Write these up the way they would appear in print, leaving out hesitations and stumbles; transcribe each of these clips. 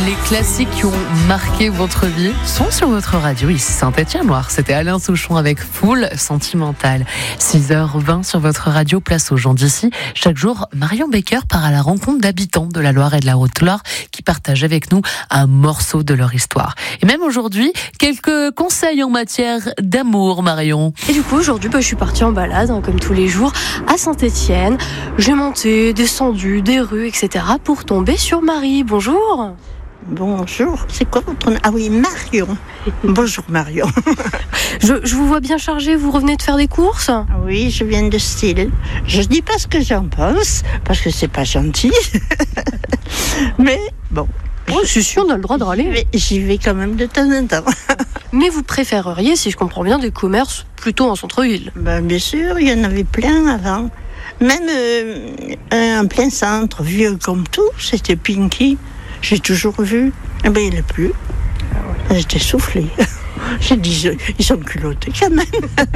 Les classiques qui ont marqué votre vie sont sur votre radio ici Saint-Étienne-Loire. C'était Alain Souchon avec Foule Sentimentale. 6h20 sur votre radio, place aux gens d'ici. Chaque jour, Marion Baker part à la rencontre d'habitants de la Loire et de la Haute-Loire qui partagent avec nous un morceau de leur histoire. Et même aujourd'hui, quelques conseils en matière d'amour, Marion. Et du coup, aujourd'hui, je suis partie en balade, comme tous les jours, à Saint-Étienne. J'ai monté, descendu des rues, etc. pour tomber sur Marie. Bonjour. Bonjour, c'est quoi votre nom? Ah oui, Marion. Bonjour Marion. Je vous vois bien chargée, vous revenez de faire des courses? Oui, je viens de Style. Je dis pas ce que j'en pense, parce que c'est pas gentil. Mais bon. Je suis sûre, on a le droit de râler. J'y vais quand même de temps en temps. Mais vous préféreriez, si je comprends bien, des commerces plutôt en centre-ville? Bien sûr, il y en avait plein avant. Même en plein centre, vieux comme tout, c'était Pinky. J'ai toujours vu. Eh bien, il n'est plus. J'étais soufflée. J'ai dit, ils sont culottés quand même.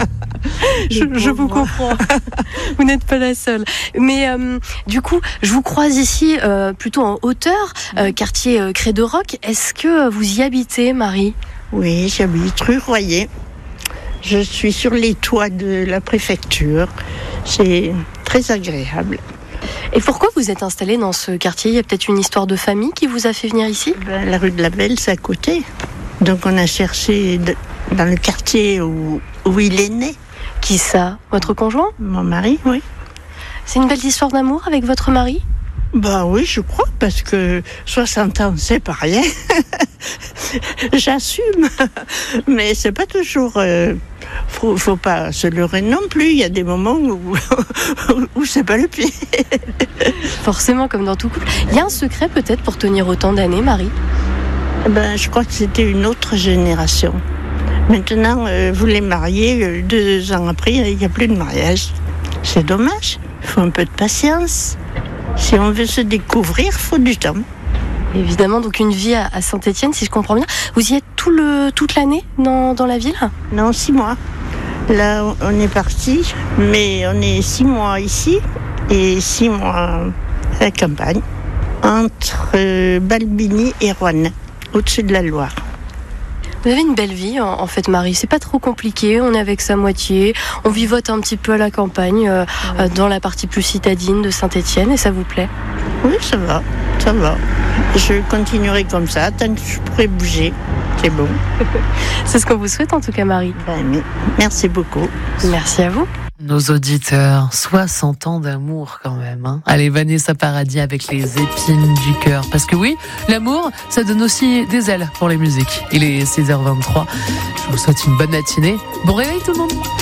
Je vous comprends. Vous n'êtes pas la seule. Mais du coup, je vous croise ici plutôt en hauteur, quartier Cré de Roc. Est-ce que vous y habitez, Marie? Oui, j'habite rue Royer. Je suis sur les toits de la préfecture. C'est très agréable. Et pourquoi vous êtes installée dans ce quartier? Il y a peut-être une histoire de famille qui vous a fait venir ici? La rue de la Belle, c'est à côté. Donc on a cherché dans le quartier où il est né. Qui ça? Votre conjoint? Mon mari, oui. C'est une belle histoire d'amour avec votre mari? Bah oui, je crois, parce que 60 ans, c'est pas rien. J'assume. Mais c'est pas toujours... Faut pas se leurrer non plus. Il y a des moments où c'est pas le pied. Forcément, comme dans tout couple. Il y a un secret peut-être pour tenir autant d'années, Marie? Je crois que c'était une autre génération. Maintenant, vous les mariez, 2 ans après, il n'y a plus de mariage. C'est dommage. Il faut un peu de patience. Si on veut se découvrir, il faut du temps. Évidemment, donc une vie à Saint-Étienne, si je comprends bien. Vous y êtes toute l'année dans la ville? Non, 6 mois. Là, on est parti, mais on est 6 mois ici et 6 mois à la campagne, entre Balbigny et Roanne, au-dessus de la Loire. Vous avez une belle vie, en fait, Marie. C'est pas trop compliqué. On est avec sa moitié. On vivote un petit peu à la campagne, dans la partie plus citadine de Saint-Étienne, et ça vous plaît? Oui, ça va. Ça va. Je continuerai comme ça tant que je pourrai bouger. C'est bon. C'est ce qu'on vous souhaite en tout cas, Marie. Merci beaucoup. Merci à vous. Nos auditeurs, 60 ans d'amour quand même. Hein. Allez, Vanessa Paradis avec les épines du cœur. Parce que oui, l'amour, ça donne aussi des ailes pour les musiques. Il est 6h23. Je vous souhaite une bonne matinée. Bon réveil tout le monde.